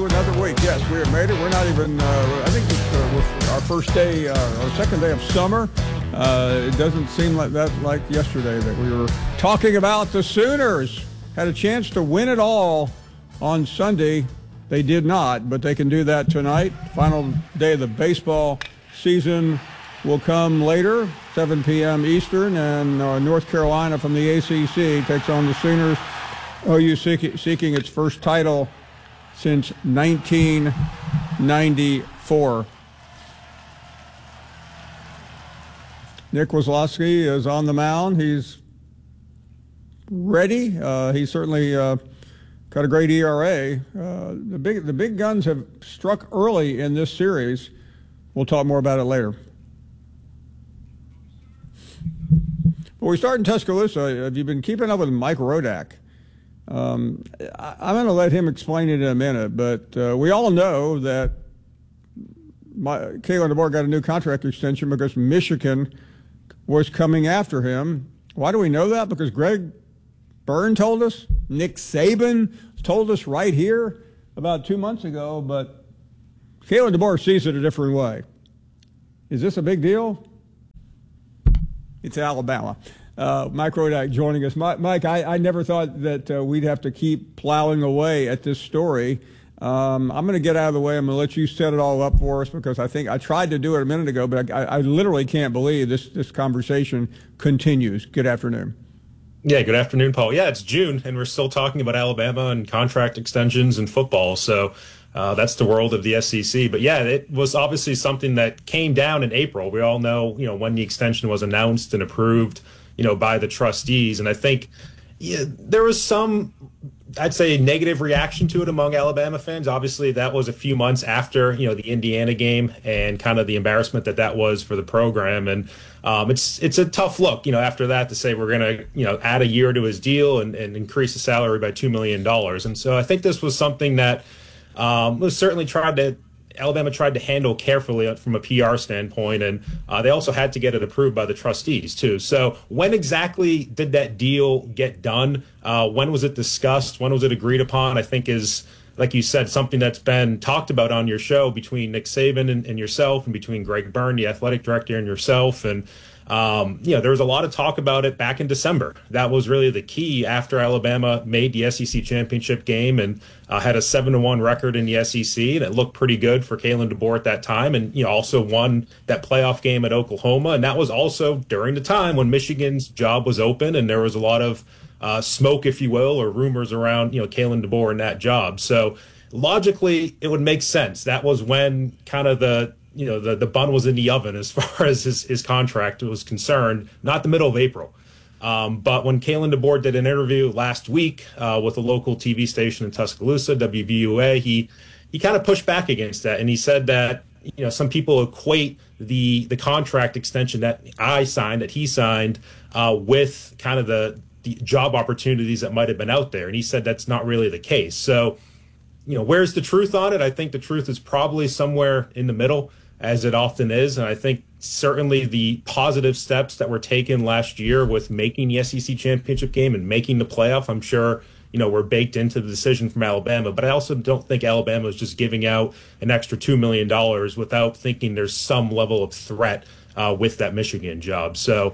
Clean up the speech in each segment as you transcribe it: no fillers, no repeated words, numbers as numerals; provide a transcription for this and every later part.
to another week. Yes, we have made it. We're not even, I think it's our first day, our second day of summer. It doesn't seem like that like yesterday that we were talking about the Sooners. Had a chance to win it all on Sunday. They did not, but they can do that tonight. Final day of the baseball season will come later, 7 p.m. Eastern, and North Carolina from the ACC takes on the Sooners. OU seeking its first title since 1994. Nick Wisloski is on the mound. He's ready. He's certainly got a great ERA. The big guns have struck early in this series. We'll talk more about it later. But we start in Tuscaloosa. Have you been keeping up with Mike Rodak? I'm going to let him explain it in a minute, but we all know that Kalen DeBoer got a new contract extension because Michigan was coming after him. Why do we know that? Because Greg Byrne told us, Nick Saban told us right here about 2 months ago, but Kalen DeBoer sees it a different way. Is this a big deal? It's Alabama. Mike Rodak joining us. Mike, I never thought that we'd have to keep plowing away at this story. I'm going to get out of the way. I'm going to let you set it all up for us because I think I tried to do it a minute ago, but I literally can't believe this conversation continues. Good afternoon. Yeah, good afternoon, Paul. Yeah, it's June, and we're still talking about Alabama and contract extensions and football. So that's the world of the SEC. But, yeah, it was obviously something that came down in April. We all know, when the extension was announced and approved, by the trustees. And I think there was some, I'd say, negative reaction to it among Alabama fans. Obviously, that was a few months after, the Indiana game and kind of the embarrassment that was for the program. And it's a tough look, after that to say we're going to, add a year to his deal and increase the salary by $2 million. And so I think this was something that was certainly Alabama tried to handle carefully from a PR standpoint, and they also had to get it approved by the trustees, too. So when exactly did that deal get done? When was it discussed? When was it agreed upon? I think is, like you said, something that's been talked about on your show between Nick Saban and yourself, and between Greg Byrne, the athletic director, and yourself. And there was a lot of talk about it back in December. That was really the key after Alabama made the SEC championship game and had a 7-1 record in the SEC, and it looked pretty good for Kalen DeBoer at that time. And also won that playoff game at Oklahoma, and that was also during the time when Michigan's job was open, and there was a lot of smoke, if you will, or rumors around Kalen DeBoer and that job. So logically, it would make sense. That was when kind of the bun was in the oven as far as his contract was concerned, not the middle of April. But when Kalen DeBoer did an interview last week with a local TV station in Tuscaloosa, WVUA, he kind of pushed back against that. And he said that, some people equate the contract extension that he signed with kind of the job opportunities that might have been out there. And he said that's not really the case. So, where's the truth on it? I think the truth is probably somewhere in the middle, as it often is. And I think certainly the positive steps that were taken last year with making the SEC championship game and making the playoff, I'm sure, were baked into the decision from Alabama. But I also don't think Alabama is just giving out an extra $2 million without thinking there's some level of threat with that Michigan job. So,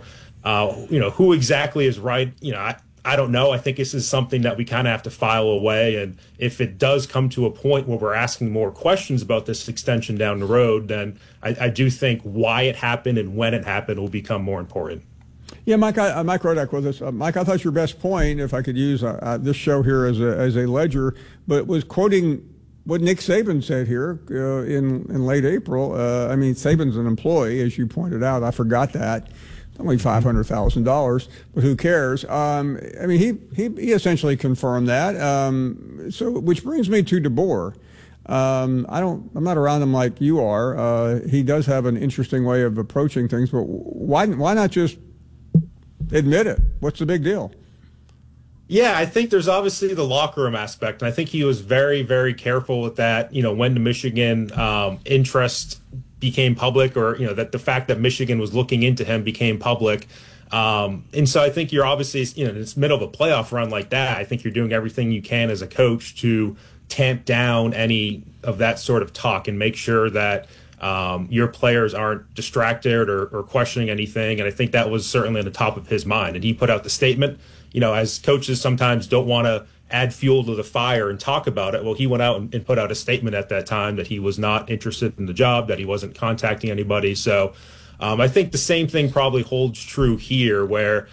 who exactly is right? I don't know. I think this is something that we kind of have to file away. And if it does come to a point where we're asking more questions about this extension down the road, then I do think why it happened and when it happened will become more important. Yeah, Mike Rodak with us. Mike, I thought your best point, if I could use this show here as a ledger, but was quoting what Nick Saban said here in late April. Saban's an employee, as you pointed out. I forgot that. Only $500,000, but who cares? He essentially confirmed that. So, which brings me to DeBoer. I'm not around him like you are. He does have an interesting way of approaching things, but why not just admit it? What's the big deal? Yeah, I think there's obviously the locker room aspect, and I think he was very, very careful with that. When the Michigan interest became public, or that the fact that Michigan was looking into him became public. And so I think you're obviously, in the middle of a playoff run like that, I think you're doing everything you can as a coach to tamp down any of that sort of talk and make sure that your players aren't distracted or questioning anything. And I think that was certainly on the top of his mind. And he put out the statement, as coaches sometimes don't want to add fuel to the fire and talk about it. Well, he went out and put out a statement at that time that he was not interested in the job, that he wasn't contacting anybody. So I think the same thing probably holds true here where,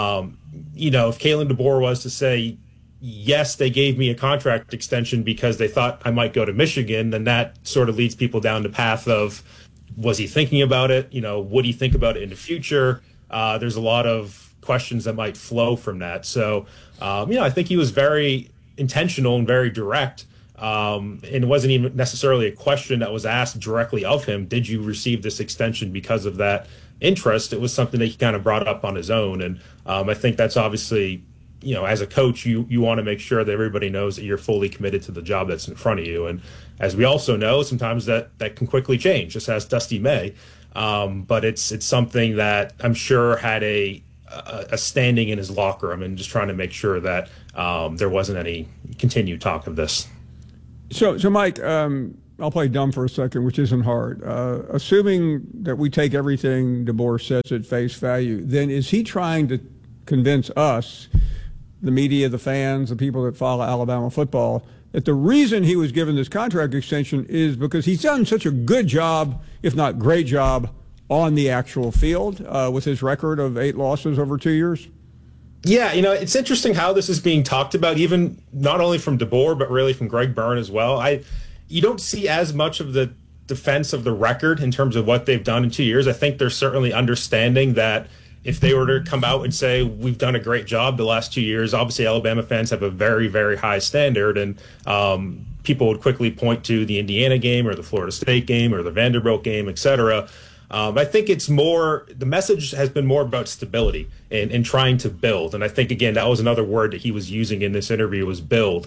if Kalen DeBoer was to say, yes, they gave me a contract extension because they thought I might go to Michigan, then that sort of leads people down the path of, was he thinking about it? Would he think about it in the future? There's a lot of questions that might flow from that. So, I think he was very intentional and very direct. And it wasn't even necessarily a question that was asked directly of him. Did you receive this extension because of that interest? It was something that he kind of brought up on his own. And I think that's obviously, as a coach, you want to make sure that everybody knows that you're fully committed to the job that's in front of you. And as we also know, sometimes that can quickly change, just as Dusty May. But it's something that I'm sure had a standing in his locker room, and just trying to make sure that there wasn't any continued talk of this. So Mike, I'll play dumb for a second, which isn't hard. Assuming that we take everything DeBoer says at face value, then is he trying to convince us, the media, the fans, the people that follow Alabama football, that the reason he was given this contract extension is because he's done such a good job, if not great job, on the actual field with his record of 8 losses over 2 years? Yeah, it's interesting how this is being talked about, even not only from DeBoer, but really from Greg Byrne as well. You don't see as much of the defense of the record in terms of what they've done in 2 years. I think they're certainly understanding that if they were to come out and say, we've done a great job the last 2 years, obviously Alabama fans have a very, very high standard, and people would quickly point to the Indiana game or the Florida State game or the Vanderbilt game, et cetera. I think it's more, the message has been more about stability and trying to build. And I think, again, that was another word that he was using in this interview, was build.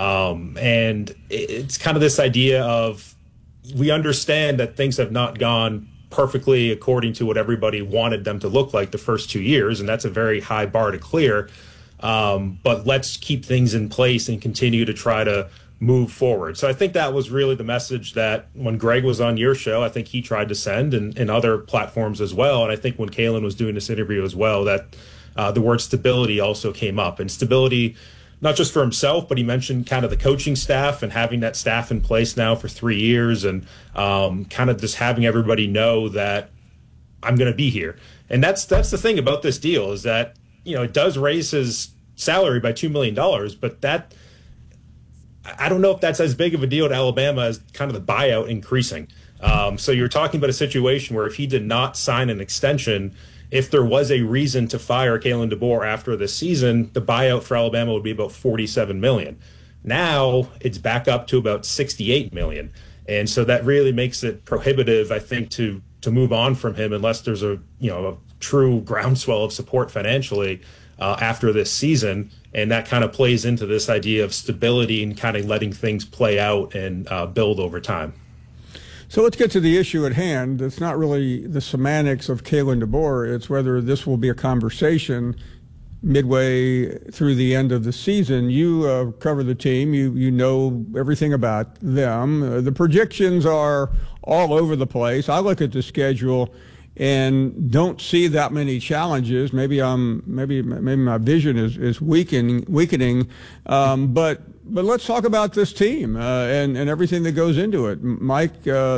And it's kind of this idea of, we understand that things have not gone perfectly according to what everybody wanted them to look like the first 2 years, and that's a very high bar to clear. But let's keep things in place and continue to try to move forward. So I think that was really the message that when Greg was on your show, I think he tried to send, and other platforms as well. And I think when Kalen was doing this interview as well, that the word stability also came up, and stability, not just for himself, but he mentioned kind of the coaching staff and having that staff in place now for 3 years, and kind of just having everybody know that I'm going to be here. And that's the thing about this deal, is that, it does raise his salary by $2 million, but that, I don't know if that's as big of a deal to Alabama as kind of the buyout increasing. So you're talking about a situation where if he did not sign an extension, if there was a reason to fire Kalen DeBoer after this season, the buyout for Alabama would be about $47 million. Now it's back up to about $68 million. And so that really makes it prohibitive, I think, to move on from him unless there's a true groundswell of support financially after this season. And that kind of plays into this idea of stability and kind of letting things play out and build over time. So let's get to the issue at hand. It's not really the semantics of Kalen DeBoer. It's whether this will be a conversation midway through the end of the season. You cover the team. You know everything about them. The predictions are all over the place. I look at the schedule and don't see that many challenges. Maybe my vision is weakening. But let's talk about this team and everything that goes into it. Mike,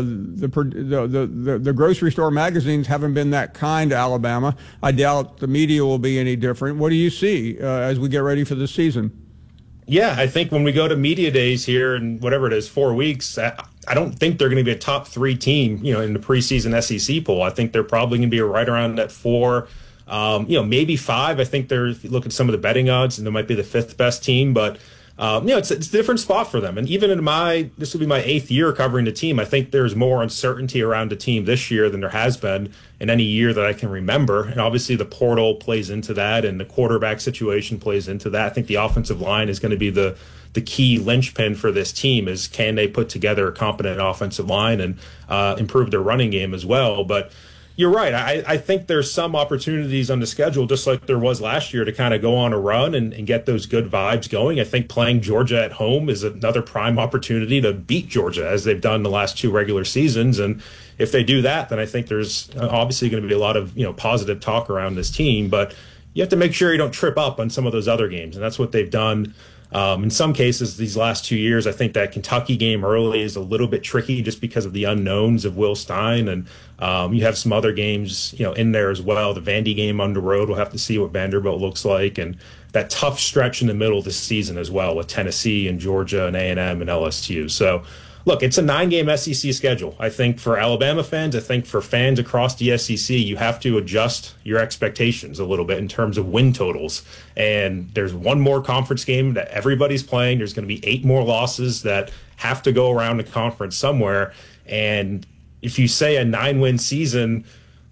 the grocery store magazines haven't been that kind to Alabama. I doubt the media will be any different. What do you see as we get ready for the season? Yeah, I think when we go to media days here in whatever it is, 4 weeks, I don't think they're going to be a top 3 team, in the preseason SEC poll. I think they're probably going to be right around that 4, maybe 5. I think if you look at some of the betting odds, and they might be the 5th best team, but it's a different spot for them. And even this will be my 8th year covering the team, I think there's more uncertainty around the team this year than there has been in any year that I can remember. And obviously the portal plays into that, and the quarterback situation plays into that. I think the offensive line is going to be the key linchpin for this team, is can they put together a competent offensive line and improve their running game as well. But You're right. I think there's some opportunities on the schedule, just like there was last year, to kind of go on a run and get those good vibes going. I think playing Georgia at home is another prime opportunity to beat Georgia, as they've done the last 2 regular seasons. And if they do that, then I think there's obviously going to be a lot of positive talk around this team. But you have to make sure you don't trip up on some of those other games, and that's what they've done. In some cases, these last 2 years, I think that Kentucky game early is a little bit tricky just because of the unknowns of Will Stein. And you have some other games, in there as well. The Vandy game on the road, we'll have to see what Vanderbilt looks like. And that tough stretch in the middle of the season as well with Tennessee and Georgia and A&M and LSU. So, look, it's a 9-game SEC schedule. I think for Alabama fans, I think for fans across the SEC, you have to adjust your expectations a little bit in terms of win totals. And there's one more conference game that everybody's playing. There's going to be 8 more losses that have to go around the conference somewhere. And if you say a 9-win season,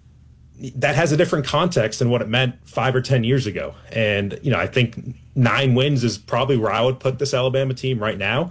that has a different context than what it meant 5 or 10 years ago. And, I think 9 wins is probably where I would put this Alabama team right now.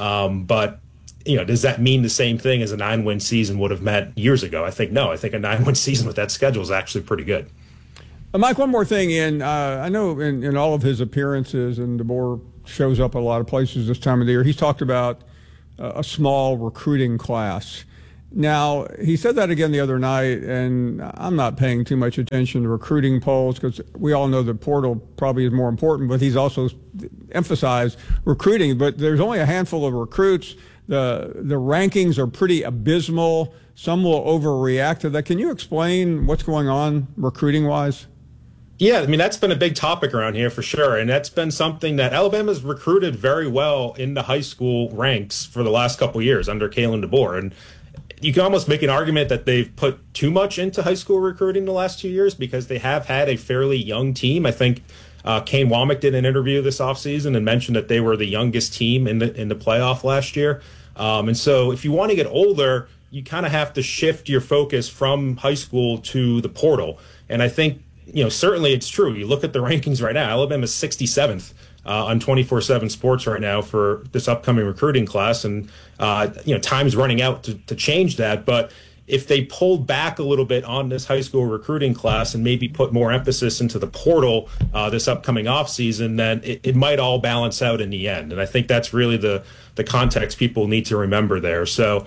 But does that mean the same thing as a 9-win season would have meant years ago? I think no. I think a 9-win season with that schedule is actually pretty good. Mike, one more thing. I know in all of his appearances, and DeBoer shows up at a lot of places this time of the year, he's talked about a small recruiting class. Now, he said that again the other night, and I'm not paying too much attention to recruiting polls because we all know the portal probably is more important, but he's also emphasized recruiting. But there's only a handful of recruits. The rankings are pretty abysmal. Some will overreact to that. Can you explain what's going on recruiting-wise? Yeah, that's been a big topic around here for sure. And that's been something that Alabama's recruited very well in the high school ranks for the last couple of years under Kalen DeBoer. And you can almost make an argument that they've put too much into high school recruiting the last 2 years because they have had a fairly young team. I think Kane Womack did an interview this offseason and mentioned that they were the youngest team in the playoff last year. And so if you want to get older, you kind of have to shift your focus from high school to the portal. And I think, certainly it's true. You look at the rankings right now, Alabama's 67th on 24/7 Sports right now for this upcoming recruiting class. And, time's running out to change that. But if they pulled back a little bit on this high school recruiting class and maybe put more emphasis into the portal this upcoming offseason, then it might all balance out in the end. And I think that's really the context people need to remember there. So,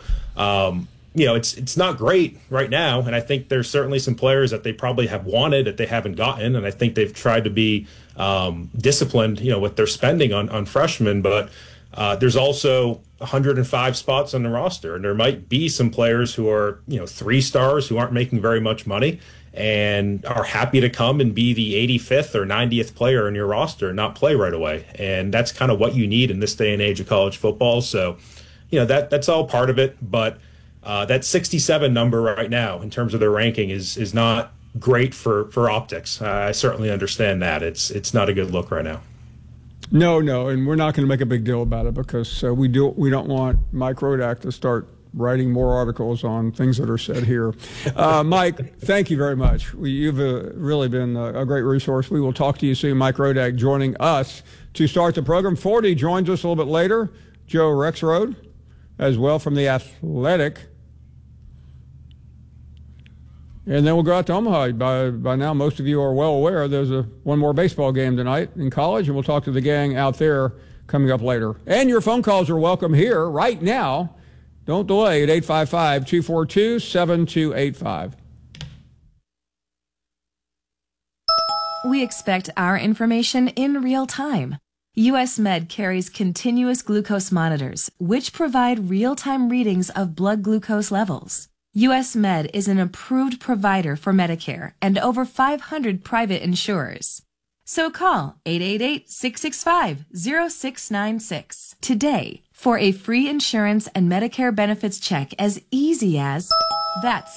it's not great right now. And I think there's certainly some players that they probably have wanted that they haven't gotten. And I think they've tried to be disciplined, with their spending on freshmen. But there's also 105 spots on the roster, and there might be some players who are 3 stars who aren't making very much money and are happy to come and be the 85th or 90th player in your roster and not play right away. And that's kind of what you need in this day and age of college football. So that's all part of it. But that 67 number right now in terms of their ranking is not great for optics. I certainly understand that. It's not a good look right now. No, and we're not going to make a big deal about it because we don't want Mike Rodak to start writing more articles on things that are said here. Mike, thank you very much. You've really been a great resource. We will talk to you soon. Mike Rodak joining us to start the program. 40 joins us a little bit later. Joe Rexrode as well from The Athletic. And then we'll go out to Omaha. By now, most of you are well aware there's one more baseball game tonight in college, and we'll talk to the gang out there coming up later. And your phone calls are welcome here right now. Don't delay at 855-242-7285. We expect our information in real time. U.S. Med carries continuous glucose monitors, which provide real-time readings of blood glucose levels. U.S. Med is an approved provider for Medicare and over 500 private insurers. So call 888-665-0696 today for a free insurance and Medicare benefits check as easy as, that's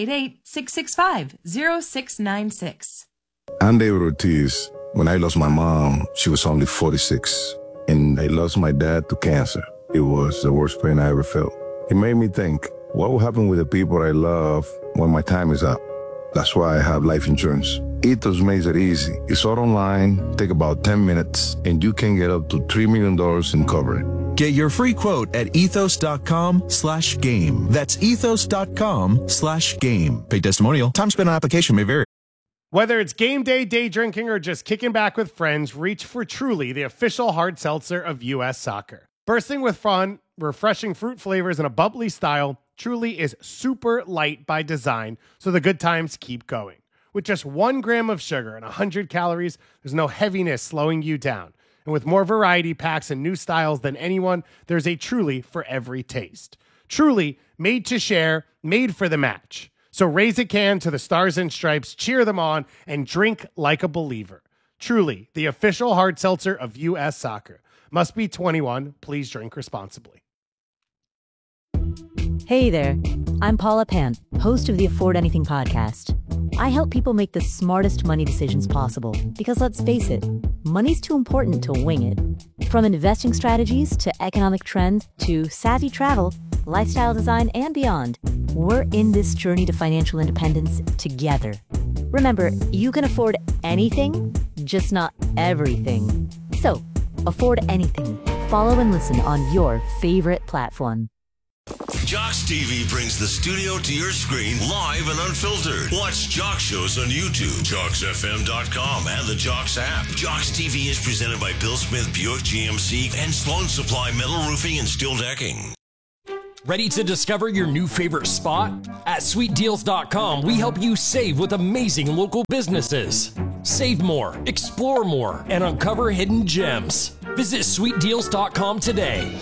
888-665-0696. I'm David Ortiz. When I lost my mom, she was only 46, and I lost my dad to cancer. It was the worst pain I ever felt. It made me think, what will happen with the people I love when my time is up? That's why I have life insurance. Ethos makes it easy. It's all online, take about 10 minutes, and you can get up to $3 million in coverage. Get your free quote at ethos.com/game. That's ethos.com/game. Paid testimonial. Time spent on application may vary. Whether it's game day, day drinking, or just kicking back with friends, reach for Truly, the official hard seltzer of U.S. Soccer. Bursting with fun, refreshing fruit flavors, and a bubbly style, Truly is super light by design, so the good times keep going. With just 1 gram of sugar and 100 calories, there's no heaviness slowing you down. And with more variety packs and new styles than anyone, there's a Truly for every taste. Truly, made to share, made for the match. So raise a can to the Stars and Stripes, cheer them on, and drink like a believer. Truly, the official hard seltzer of U.S. Soccer. Must be 21. Please drink responsibly. Hey there, I'm Paula Pant, host of the Afford Anything podcast. I help people make the smartest money decisions possible because, let's face it, money's too important to wing it. From investing strategies to economic trends to savvy travel, lifestyle design, and beyond, we're in this journey to financial independence together. Remember, you can afford anything, just not everything. So, afford anything. Follow and listen on your favorite platform. Jocks TV brings the studio to your screen live and unfiltered. Watch Jocks shows on YouTube, JocksFM.com, and the Jocks app. Jocks TV is presented by Bill Smith Buick GMC and Sloan Supply Metal Roofing and Steel Decking. Ready to discover your new favorite spot? At SweetDeals.com, we help you save with amazing local businesses. Save more, explore more, and uncover hidden gems. Visit SweetDeals.com today.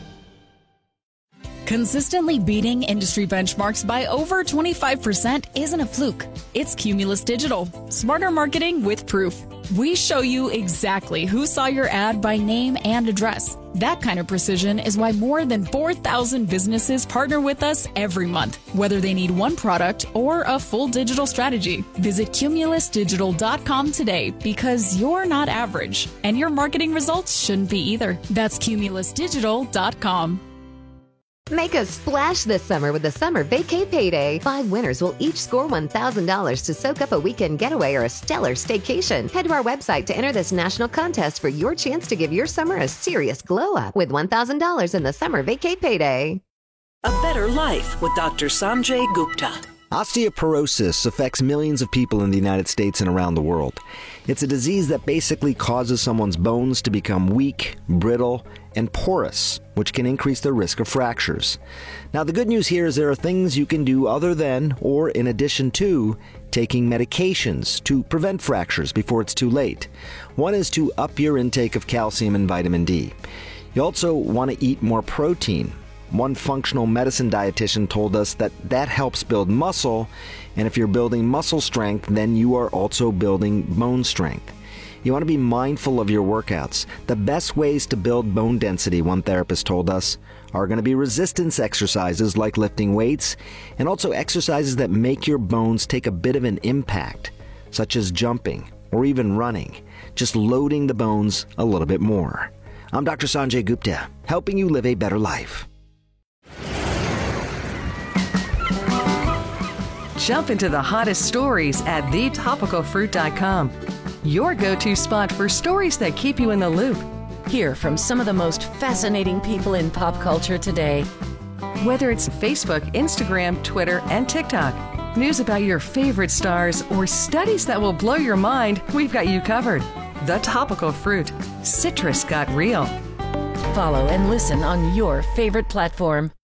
Consistently beating industry benchmarks by over 25% isn't a fluke. It's Cumulus Digital. Smarter marketing with proof. We show you exactly who saw your ad by name and address. That kind of precision is why more than 4,000 businesses partner with us every month, whether they need one product or a full digital strategy. Visit CumulusDigital.com today because you're not average, and your marketing results shouldn't be either. That's CumulusDigital.com. Make a splash this summer with the Summer Vacay Payday. 5 winners will each score $1,000 to soak up a weekend getaway or a stellar staycation. Head to our website to enter this national contest for your chance to give your summer a serious glow-up with $1,000 in the Summer Vacay Payday. A better life with Dr. Sanjay Gupta. Osteoporosis affects millions of people in the United States and around the world. It's a disease that basically causes someone's bones to become weak, brittle, and porous, which can increase their risk of fractures. Now, the good news here is there are things you can do other than, or in addition to, taking medications to prevent fractures before it's too late. One is to up your intake of calcium and vitamin D. You also want to eat more protein. One functional medicine dietitian told us that helps build muscle, and if you're building muscle strength, then you are also building bone strength. You want to be mindful of your workouts. The best ways to build bone density, one therapist told us, are going to be resistance exercises like lifting weights, and also exercises that make your bones take a bit of an impact, such as jumping or even running, just loading the bones a little bit more. I'm Dr. Sanjay Gupta, helping you live a better life. Jump into the hottest stories at thetopicalfruit.com. Your go-to spot for stories that keep you in the loop. Hear from some of the most fascinating people in pop culture today. Whether it's Facebook, Instagram, Twitter, and TikTok, news about your favorite stars, or studies that will blow your mind, we've got you covered. The Topical Fruit. Citrus got real. Follow and listen on your favorite platform.